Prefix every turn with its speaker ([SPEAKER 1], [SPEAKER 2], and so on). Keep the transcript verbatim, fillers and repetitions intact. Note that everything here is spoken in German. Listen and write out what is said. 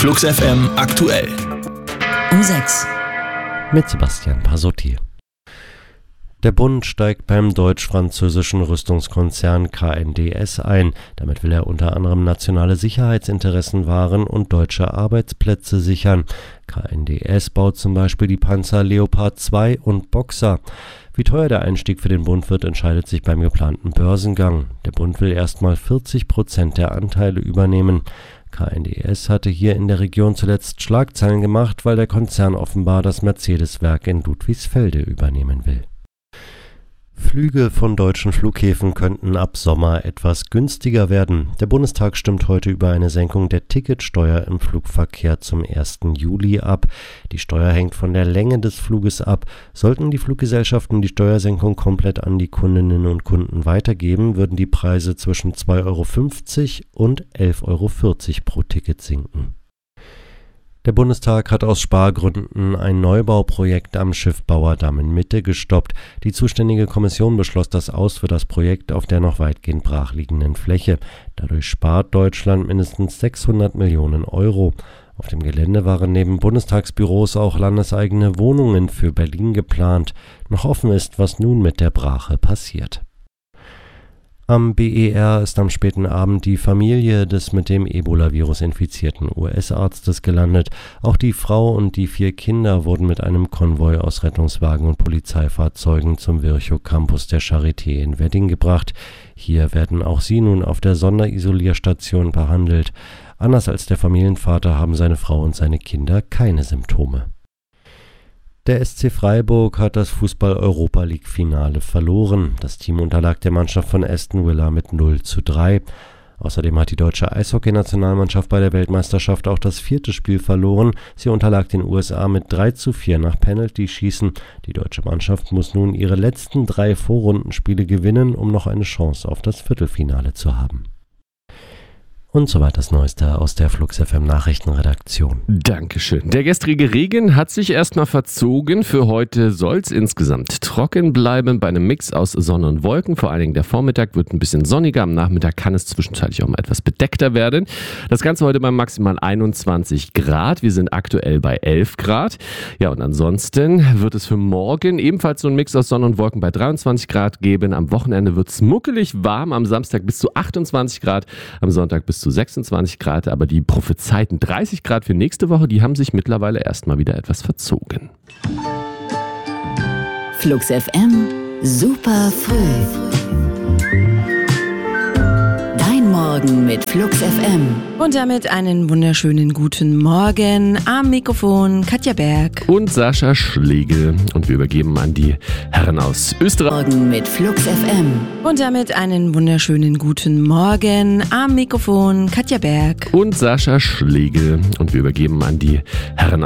[SPEAKER 1] Flux F M aktuell.
[SPEAKER 2] Um sechs.
[SPEAKER 3] Mit Sebastian Pasotti. Der Bund steigt beim deutsch-französischen Rüstungskonzern K N D S ein. Damit will er unter anderem nationale Sicherheitsinteressen wahren und deutsche Arbeitsplätze sichern. K N D S baut zum Beispiel die Panzer Leopard zwei und Boxer. Wie teuer der Einstieg für den Bund wird, entscheidet sich beim geplanten Börsengang. Der Bund will erstmal vierzig Prozent der Anteile übernehmen. K N D S hatte hier in der Region zuletzt Schlagzeilen gemacht, weil der Konzern offenbar das Mercedes-Werk in Ludwigsfelde übernehmen will. Flüge von deutschen Flughäfen könnten ab Sommer etwas günstiger werden. Der Bundestag stimmt heute über eine Senkung der Ticketsteuer im Flugverkehr zum ersten Juli ab. Die Steuer hängt von der Länge des Fluges ab. Sollten die Fluggesellschaften die Steuersenkung komplett an die Kundinnen und Kunden weitergeben, würden die Preise zwischen zwei Euro fünfzig und elf Euro vierzig pro Ticket sinken. Der Bundestag hat aus Spargründen ein Neubauprojekt am Schiffbauerdamm in Mitte gestoppt. Die zuständige Kommission beschloss das Aus für das Projekt auf der noch weitgehend brachliegenden Fläche. Dadurch spart Deutschland mindestens sechshundert Millionen Euro. Auf dem Gelände waren neben Bundestagsbüros auch landeseigene Wohnungen für Berlin geplant. Noch offen ist, was nun mit der Brache passiert. Am B E R ist am späten Abend die Familie des mit dem Ebola-Virus infizierten U S-Arztes gelandet. Auch die Frau und die vier Kinder wurden mit einem Konvoi aus Rettungswagen und Polizeifahrzeugen zum Virchow-Campus der Charité in Wedding gebracht. Hier werden auch sie nun auf der Sonderisolierstation behandelt. Anders als der Familienvater haben seine Frau und seine Kinder keine Symptome. Der S C Freiburg hat das Fußball-Europa-League-Finale verloren. Das Team unterlag der Mannschaft von Aston Villa mit null zu drei. Außerdem hat die deutsche Eishockey-Nationalmannschaft bei der Weltmeisterschaft auch das vierte Spiel verloren. Sie unterlag den U S A mit drei zu vier nach Penalty-Schießen. Die deutsche Mannschaft muss nun ihre letzten drei Vorrundenspiele gewinnen, um noch eine Chance auf das Viertelfinale zu haben. Und soweit das Neueste aus der Flux F M Nachrichtenredaktion.
[SPEAKER 4] Dankeschön. Der gestrige Regen hat sich erstmal verzogen. Für heute soll es insgesamt trocken bleiben bei einem Mix aus Sonne und Wolken. Vor allen Dingen der Vormittag wird ein bisschen sonniger. Am Nachmittag kann es zwischenzeitlich auch mal etwas bedeckter werden. Das Ganze heute bei maximal einundzwanzig Grad. Wir sind aktuell bei elf Grad. Ja, und ansonsten wird es für morgen ebenfalls so ein Mix aus Sonne und Wolken bei dreiundzwanzig Grad geben. Am Wochenende wird es muckelig warm. Am Samstag bis zu achtundzwanzig Grad. Am Sonntag bis zu sechsundzwanzig Grad, aber die prophezeiten dreißig Grad für nächste Woche, die haben sich mittlerweile erstmal wieder etwas verzogen.
[SPEAKER 2] Flux F M, super früh. Dein Morgen mit Flux F M.
[SPEAKER 5] Und damit einen wunderschönen guten Morgen. Am Mikrofon Katja Berg.
[SPEAKER 4] Und Sascha Schlegel. Und wir übergeben an die Herren aus Österreich.
[SPEAKER 2] Morgen mit Flux F M.
[SPEAKER 5] Und damit einen wunderschönen guten Morgen. Am Mikrofon Katja Berg.
[SPEAKER 4] Und Sascha Schlegel. Und wir übergeben an die Herren